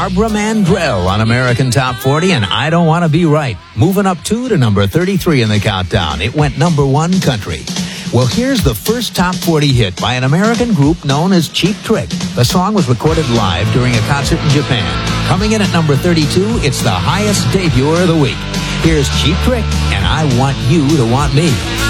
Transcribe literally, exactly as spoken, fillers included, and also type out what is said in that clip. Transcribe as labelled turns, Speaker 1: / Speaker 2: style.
Speaker 1: Barbara Mandrell on American Top forty and I Don't Want to Be Right. Moving up two to number thirty-three in the countdown. It went number one country. Well, here's the first Top forty hit by an American group known as Cheap Trick. The song was recorded live during a concert in Japan. Coming in at number thirty-two, it's the highest debut of the week. Here's Cheap Trick and I Want You to Want Me.